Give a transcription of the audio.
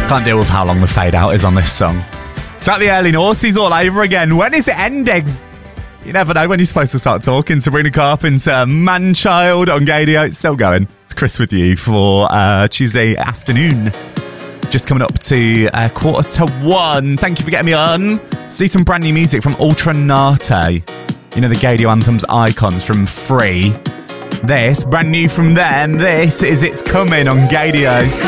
Can't deal with how long the fade out is on this song. It's like the early noughties all over again. When is it ending? You never know when you're supposed to start talking. Sabrina Carpenter, Man-Child on Gadio. It's still going. It's Chris with you for Tuesday afternoon. Just coming up to 1:45. Thank you for getting me on. Let's do some brand new music from Ultra Nate. You know, the Gadio Anthems icons from Free. This, brand new from them. This is It's Coming on Gadio.